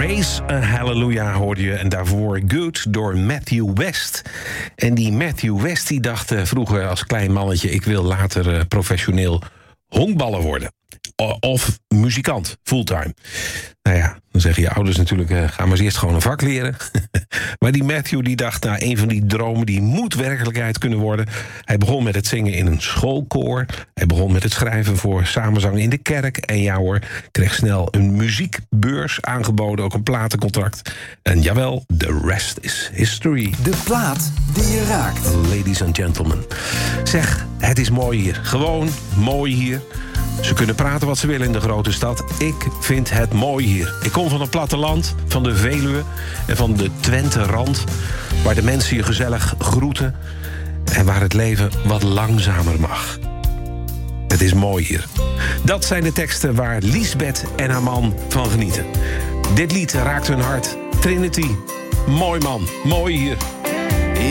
Raise a Hallelujah hoorde je en daarvoor Good door Matthew West. En die Matthew West die dacht vroeger als klein mannetje... ik wil later professioneel honkballer worden. Of muzikant, fulltime. Nou ja, dan zeggen je ouders natuurlijk... ga maar eens eerst gewoon een vak leren. Maar die Matthew die dacht... nou, een van die dromen die moet werkelijkheid kunnen worden. Hij begon met het zingen in een schoolkoor. Hij begon met het schrijven voor samenzang in de kerk. En ja hoor, kreeg snel een muziekbeurs aangeboden. Ook een platencontract. En jawel, the rest is history. De plaat die je raakt. Ladies and gentlemen. Zeg, het is mooi hier. Gewoon mooi hier. Ze kunnen praten wat ze willen in de grote stad. Ik vind het mooi hier. Ik kom van het platteland, van de Veluwe en van de Twente-rand... waar de mensen je gezellig groeten... en waar het leven wat langzamer mag. Het is mooi hier. Dat zijn de teksten waar Liesbeth en haar man van genieten. Dit lied raakt hun hart. Trinity, mooi man, mooi hier.